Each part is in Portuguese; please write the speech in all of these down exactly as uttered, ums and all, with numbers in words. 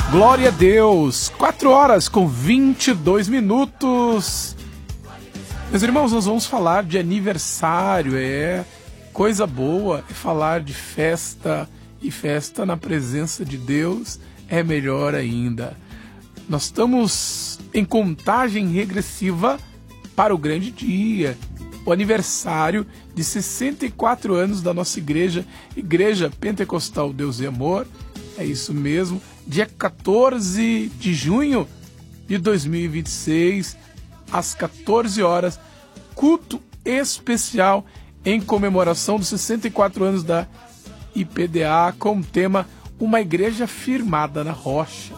Glória a Deus, quatro horas com vinte e dois minutos. Meus irmãos, nós vamos falar de aniversário, é coisa boa, é falar de festa, e festa na presença de Deus é melhor ainda. Nós estamos em contagem regressiva para o grande dia, o aniversário de sessenta e quatro anos da nossa igreja, Igreja Pentecostal Deus e Amor. É isso mesmo, dia quatorze de junho de dois mil e vinte e seis, às quatorze horas, culto especial em comemoração dos sessenta e quatro anos da I P D A, com o tema Uma Igreja Firmada na Rocha.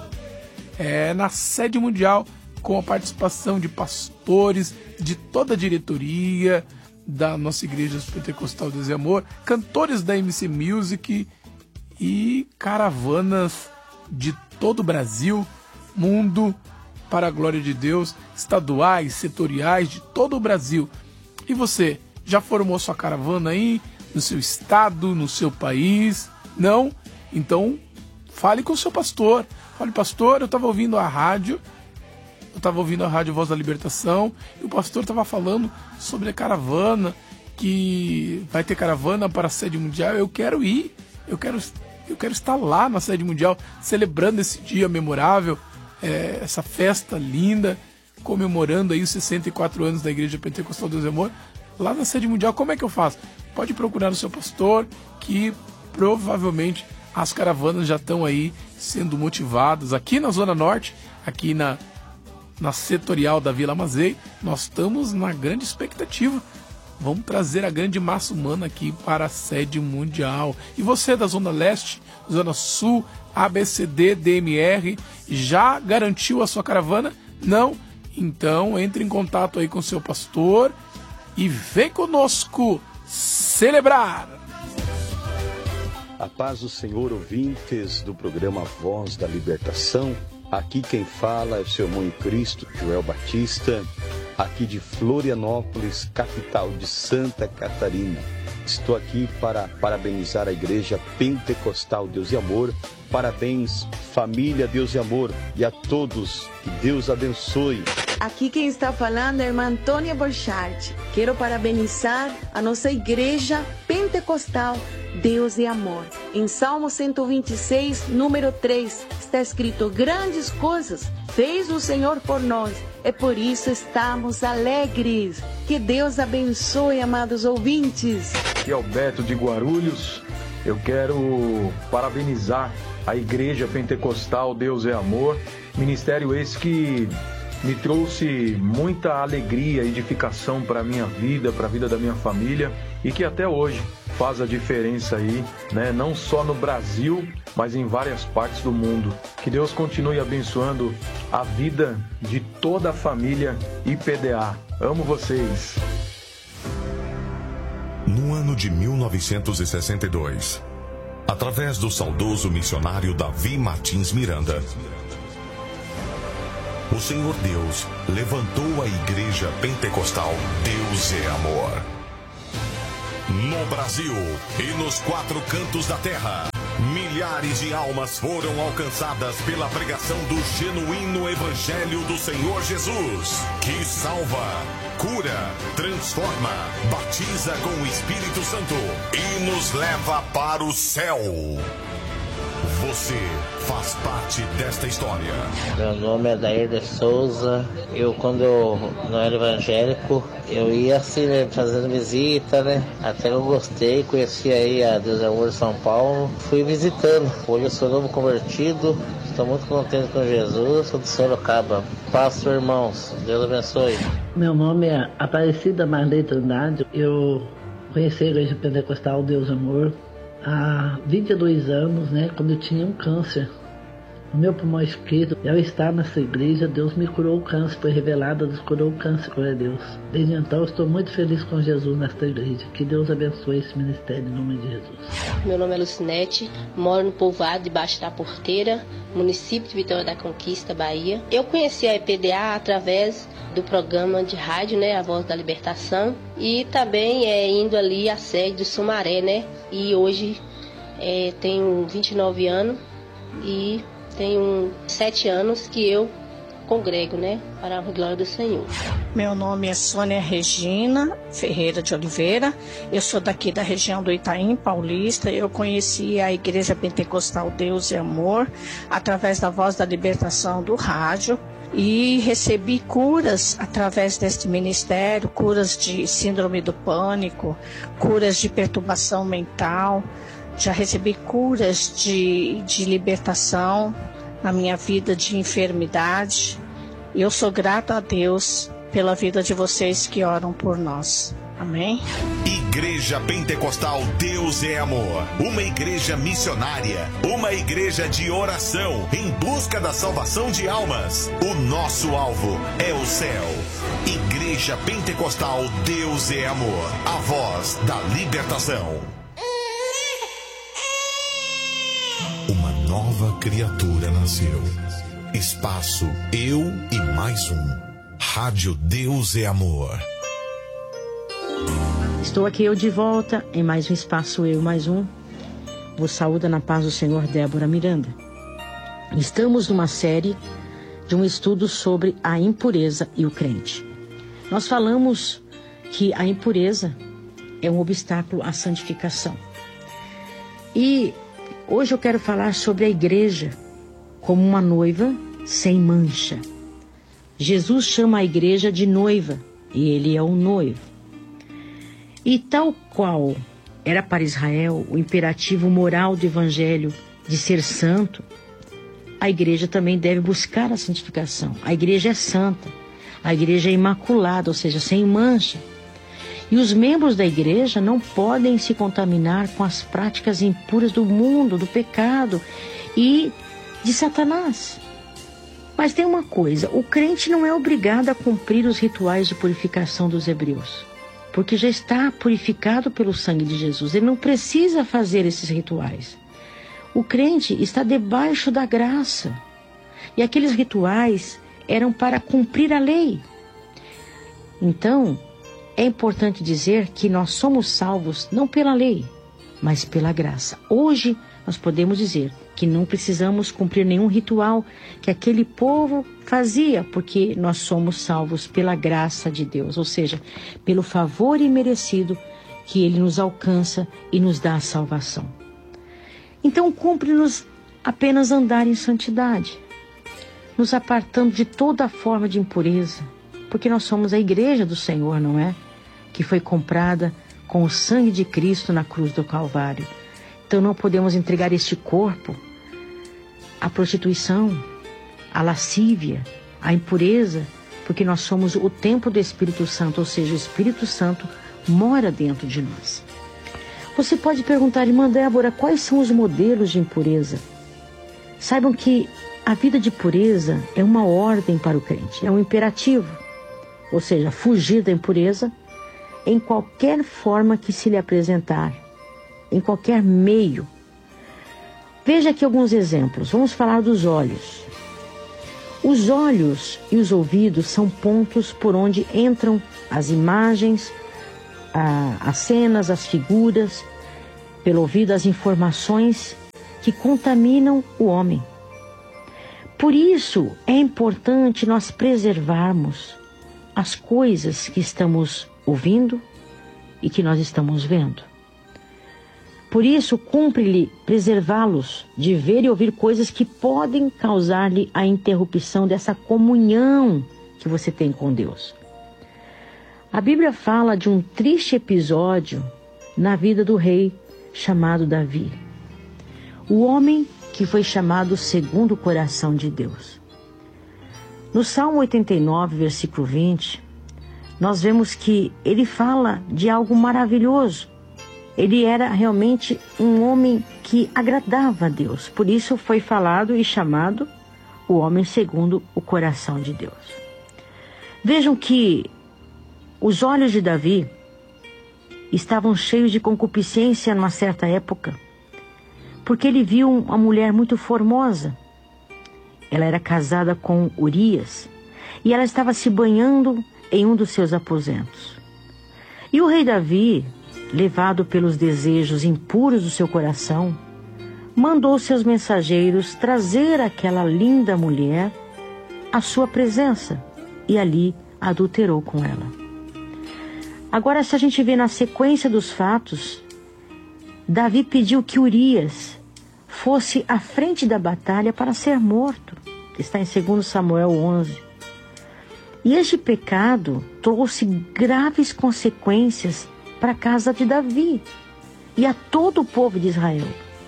É na sede mundial, com a participação de pastores, de toda a diretoria da nossa Igreja Pentecostal Deus e Amor, cantores da M C Music e caravanas de todo o Brasil, mundo, para a glória de Deus, estaduais, setoriais, de todo o Brasil. E você, já formou sua caravana aí, no seu estado, no seu país? Não? Então, fale com o seu pastor. Fale, pastor, eu estava ouvindo a rádio, eu estava ouvindo a rádio Voz da Libertação, e o pastor estava falando sobre a caravana, que vai ter caravana para a sede mundial. Eu quero ir, eu quero, eu quero estar lá na sede mundial, celebrando esse dia memorável, é, essa festa linda, comemorando aí os sessenta e quatro anos da Igreja Pentecostal Deus e Amor, lá na sede mundial. Como é que eu faço? Pode procurar o seu pastor, que provavelmente as caravanas já estão aí sendo motivadas. Aqui na Zona Norte, aqui na, na setorial da Vila Mazei, nós estamos na grande expectativa. Vamos trazer a grande massa humana aqui para a sede mundial. E você da Zona Leste, Zona Sul, A B C D, D M R, já garantiu a sua caravana? Não? Então entre em contato aí com o seu pastor e vem conosco celebrar. A paz do Senhor, ouvintes do programa Voz da Libertação. Aqui quem fala é o seu irmão em Cristo, Joel Batista, aqui de Florianópolis, capital de Santa Catarina. Estou aqui para parabenizar a Igreja Pentecostal Deus e Amor. Parabéns, família Deus e Amor, e a todos, que Deus abençoe. Aqui quem está falando é a irmã Antônia Borchardt. Quero parabenizar a nossa Igreja Pentecostal Deus e Amor. Em Salmo cento e vinte e seis, número três, está escrito: grandes coisas fez o Senhor por nós, é por isso estamos alegres. Que Deus abençoe, amados ouvintes. Aqui é o Beto de Guarulhos. Eu quero parabenizar a Igreja Pentecostal Deus é Amor, ministério esse que me trouxe muita alegria e edificação para a minha vida, para a vida da minha família, e que até hoje faz a diferença aí, né? Não só no Brasil, mas em várias partes do mundo. Que Deus continue abençoando a vida de toda a família I P D A. Amo vocês. No ano de mil novecentos e sessenta e dois, através do saudoso missionário Davi Martins Miranda, o Senhor Deus levantou a Igreja Pentecostal Deus é Amor. No Brasil e nos quatro cantos da terra, milhares de almas foram alcançadas pela pregação do genuíno Evangelho do Senhor Jesus, que salva, cura, transforma, batiza com o Espírito Santo e nos leva para o céu. Você faz parte desta história. Meu nome é Dair de Souza. Eu, quando eu não era evangélico, eu ia assim, né, fazendo visita, né? Até eu gostei, conheci aí a Deus é Amor de São Paulo. Fui visitando. Hoje eu sou novo convertido. Estou muito contente com Jesus. Sou de Sorocaba. Pastor, irmãos. Deus abençoe. Meu nome é Aparecida Marley Trindade. Eu conheci a Igreja Pentecostal Deus é Amor há vinte e dois anos, né, quando eu tinha um câncer no meu pulmão esquerdo. E ao estar nessa igreja, Deus me curou o câncer, foi revelado, Deus curou o câncer, glória a Deus. Desde então, eu estou muito feliz com Jesus nesta igreja. Que Deus abençoe esse ministério em nome de Jesus. Meu nome é Lucinete, moro no povoado debaixo da Porteira, município de Vitória da Conquista, Bahia. Eu conheci a I P D A através do programa de rádio, né, A Voz da Libertação, e também é, indo ali à sede do Sumaré, né, e hoje é, tenho vinte e nove anos e Tem um, sete anos que eu congrego, né, para a glória do Senhor. Meu nome é Sônia Regina Ferreira de Oliveira. Eu sou daqui da região do Itaim Paulista. Eu conheci a Igreja Pentecostal Deus e Amor através da Voz da Libertação do rádio e recebi curas através deste ministério, curas de síndrome do pânico, curas de perturbação mental. Já recebi curas de, de libertação na minha vida de enfermidade. Eu sou grata a Deus pela vida de vocês que oram por nós. Amém? Igreja Pentecostal Deus é Amor. Uma igreja missionária. Uma igreja de oração em busca da salvação de almas. O nosso alvo é o céu. Igreja Pentecostal Deus é Amor. A voz da libertação. Uma nova criatura nasceu. Espaço Eu e Mais Um. Rádio Deus é Amor. Estou aqui eu de volta em mais um Espaço Eu e Mais Um. Vos saúda na paz do Senhor Débora Miranda. Estamos numa série de um estudo sobre a impureza e o crente. Nós falamos que a impureza é um obstáculo à santificação. E hoje eu quero falar sobre a igreja como uma noiva sem mancha. Jesus chama a igreja de noiva e ele é o noivo. E tal qual era para Israel o imperativo moral do evangelho de ser santo, a igreja também deve buscar a santificação. A igreja é santa, a igreja é imaculada, ou seja, sem mancha. E os membros da igreja não podem se contaminar com as práticas impuras do mundo, do pecado e de Satanás. Mas tem uma coisa, o crente não é obrigado a cumprir os rituais de purificação dos hebreus, porque já está purificado pelo sangue de Jesus. Ele não precisa fazer esses rituais. O crente está debaixo da graça. E aqueles rituais eram para cumprir a lei. Então, é importante dizer que nós somos salvos não pela lei, mas pela graça. Hoje, nós podemos dizer que não precisamos cumprir nenhum ritual que aquele povo fazia, porque nós somos salvos pela graça de Deus, ou seja, pelo favor imerecido que Ele nos alcança e nos dá a salvação. Então, cumpre-nos apenas andar em santidade, nos apartando de toda forma de impureza, porque nós somos a igreja do Senhor, não é? Que foi comprada com o sangue de Cristo na cruz do Calvário. Então não podemos entregar este corpo à prostituição, à lascívia, à impureza, porque nós somos o templo do Espírito Santo, ou seja, o Espírito Santo mora dentro de nós. Você pode perguntar, irmã Débora, quais são os modelos de impureza? Saibam que a vida de pureza é uma ordem para o crente, é um imperativo, ou seja, fugir da impureza em qualquer forma que se lhe apresentar, em qualquer meio. Veja aqui alguns exemplos. Vamos falar dos olhos. Os olhos e os ouvidos são pontos por onde entram as imagens, a, as cenas, as figuras, pelo ouvido as informações que contaminam o homem. Por isso é importante nós preservarmos as coisas que estamos ouvindo e que nós estamos vendo. Por isso, cumpre-lhe preservá-los de ver e ouvir coisas que podem causar-lhe a interrupção dessa comunhão que você tem com Deus. A Bíblia fala de um triste episódio na vida do rei chamado Davi. O homem que foi chamado segundo o coração de Deus. No Salmo oitenta e nove, versículo vinte, nós vemos que ele fala de algo maravilhoso. Ele era realmente um homem que agradava a Deus. Por isso foi falado e chamado o homem segundo o coração de Deus. Vejam que os olhos de Davi estavam cheios de concupiscência numa certa época, porque ele viu uma mulher muito formosa. Ela era casada com Urias e ela estava se banhando em um dos seus aposentos. E o rei Davi, levado pelos desejos impuros do seu coração, mandou seus mensageiros trazer aquela linda mulher à sua presença e ali adulterou com ela. Agora, se a gente vê na sequência dos fatos, Davi pediu que Urias fosse à frente da batalha para ser morto, que está em segundo Samuel onze. E este pecado trouxe graves consequências para a casa de Davi e a todo o povo de Israel.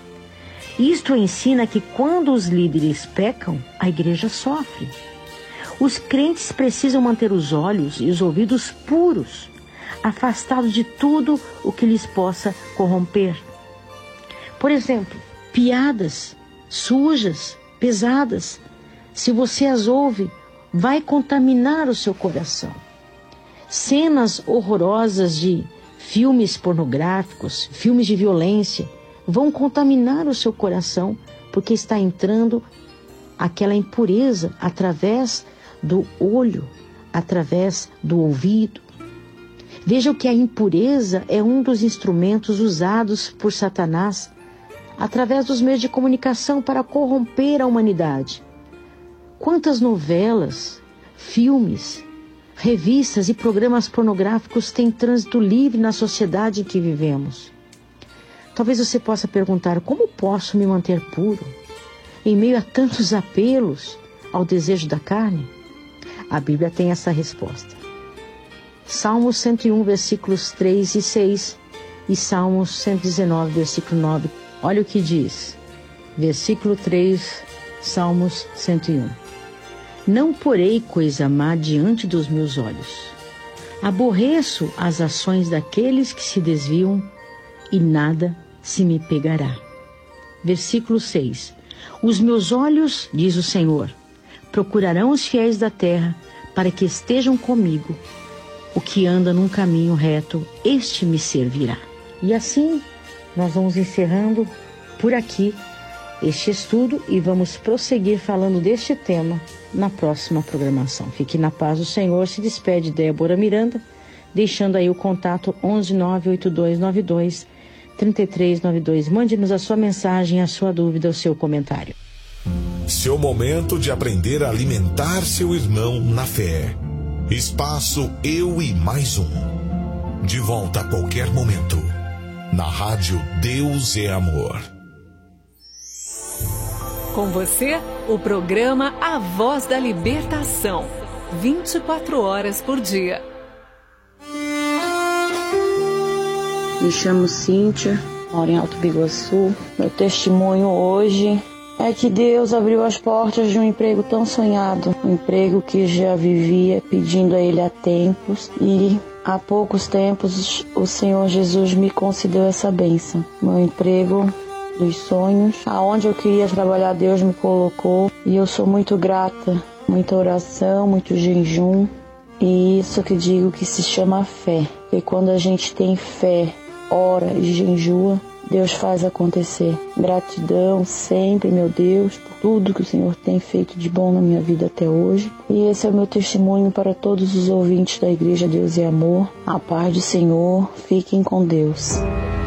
Isto ensina que quando os líderes pecam, a igreja sofre. Os crentes precisam manter os olhos e os ouvidos puros, afastados de tudo o que lhes possa corromper. Por exemplo, piadas sujas, pesadas, se você as ouve, vai contaminar o seu coração. Cenas horrorosas de filmes pornográficos, filmes de violência, vão contaminar o seu coração, porque está entrando aquela impureza através do olho, através do ouvido. Vejam que a impureza é um dos instrumentos usados por Satanás através dos meios de comunicação para corromper a humanidade. Quantas novelas, filmes, revistas e programas pornográficos têm trânsito livre na sociedade em que vivemos? Talvez você possa perguntar: como posso me manter puro em meio a tantos apelos ao desejo da carne? A Bíblia tem essa resposta. Salmos cento e um, versículos três e seis e Salmos cento e dezenove, versículo nove. Olha o que diz. Versículo três, Salmos cento e um. Não porei coisa má diante dos meus olhos. Aborreço as ações daqueles que se desviam e nada se me pegará. Versículo seis. Os meus olhos, diz o Senhor, procurarão os fiéis da terra para que estejam comigo. O que anda num caminho reto, este me servirá. E assim, nós vamos encerrando por aqui este estudo e vamos prosseguir falando deste tema na próxima programação. Fique na paz do Senhor. Se despede Débora Miranda, deixando aí o contato onze nove oito dois nove dois três três nove dois. Mande-nos a sua mensagem, a sua dúvida, o seu comentário. Seu momento de aprender a alimentar seu irmão na fé. Espaço Eu e Mais Um. De volta a qualquer momento. Na rádio Deus é Amor. Com você, o programa A Voz da Libertação. vinte e quatro horas por dia. Me chamo Cíntia, moro em Alto Biguaçu. Meu testemunho hoje é que Deus abriu as portas de um emprego tão sonhado. Um emprego que já vivia pedindo a Ele há tempos. E há poucos tempos o Senhor Jesus me concedeu essa bênção. Meu emprego dos sonhos, aonde eu queria trabalhar, Deus me colocou. E eu sou muito grata. Muita oração, muito jejum. E isso que digo que se chama fé. Porque quando a gente tem fé, ora e jejua, Deus faz acontecer. Gratidão sempre, meu Deus, por tudo que o Senhor tem feito de bom na minha vida até hoje. E esse é o meu testemunho para todos os ouvintes da Igreja Deus é Amor. A paz do Senhor, fiquem com Deus.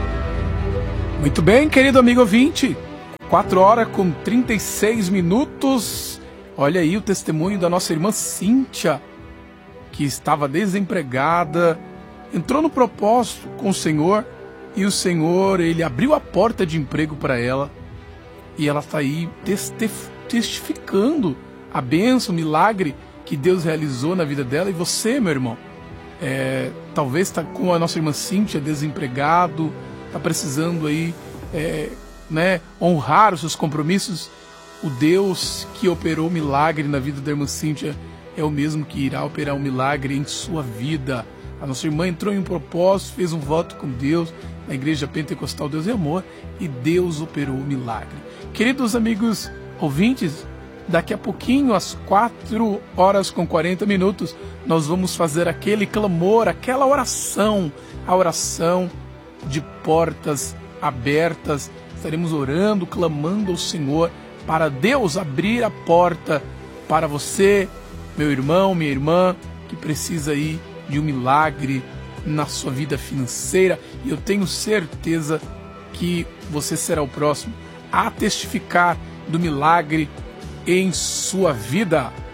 Muito bem, querido amigo ouvinte. quatro horas com trinta e seis minutos. Olha aí o testemunho da nossa irmã Cíntia, que estava desempregada, entrou no propósito com o Senhor. E o Senhor, Ele abriu a porta de emprego para ela. E ela está aí testificando a bênção, o milagre que Deus realizou na vida dela. E você, meu irmão, é, talvez está com a nossa irmã Cíntia desempregado, está precisando aí é, né, honrar os seus compromissos. O Deus que operou o milagre na vida da irmã Cíntia é o mesmo que irá operar um milagre em sua vida. A nossa irmã entrou em um propósito, fez um voto com Deus na Igreja Pentecostal Deus é Amor e Deus operou o milagre. Queridos amigos ouvintes, daqui a pouquinho, às quatro horas com quarenta minutos, nós vamos fazer aquele clamor, aquela oração, a oração de portas abertas. Estaremos orando, clamando ao Senhor para Deus abrir a porta para você, meu irmão, minha irmã, que precisa ir de um milagre na sua vida financeira, e eu tenho certeza que você será o próximo a testificar do milagre em sua vida.